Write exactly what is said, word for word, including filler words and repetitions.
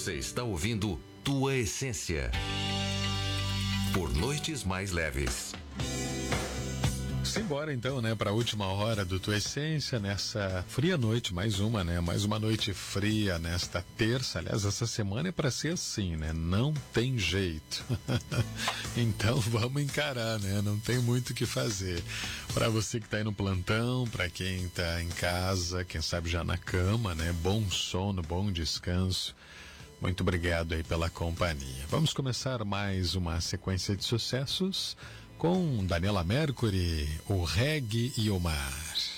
Você está ouvindo Tua Essência. Por noites mais leves. Simbora então, né, para a última hora do Tua Essência, nessa fria noite, mais uma, né, mais uma noite fria nesta terça. Aliás, essa semana é para ser assim, né, não tem jeito. Então vamos encarar, né, não tem muito o que fazer. Para você que tá aí no plantão, para quem tá em casa, quem sabe já na cama, né, bom sono, bom descanso. Muito obrigado aí pela companhia. Vamos começar mais uma sequência de sucessos com Daniela Mercury, o Reggae e o Mar.